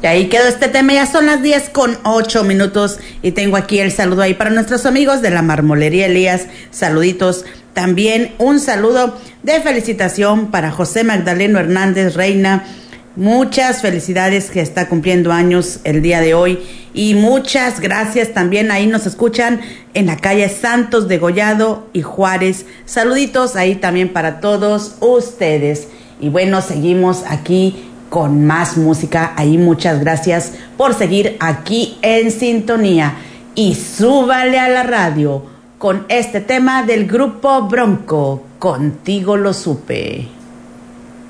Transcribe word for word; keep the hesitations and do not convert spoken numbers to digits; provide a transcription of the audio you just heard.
Y ahí quedó este tema, ya son las diez con ocho minutos y tengo aquí el saludo ahí para nuestros amigos de la Marmolería Elías, saluditos. También un saludo de felicitación para José Magdaleno Hernández Reina, muchas felicidades que está cumpliendo años el día de hoy y muchas gracias también, ahí nos escuchan en la calle Santos de Gollado y Juárez, saluditos ahí también para todos ustedes. Y bueno, seguimos aquí con más música, ahí muchas gracias por seguir aquí en sintonía y súbale a la radio con este tema del grupo Bronco, Contigo lo supe.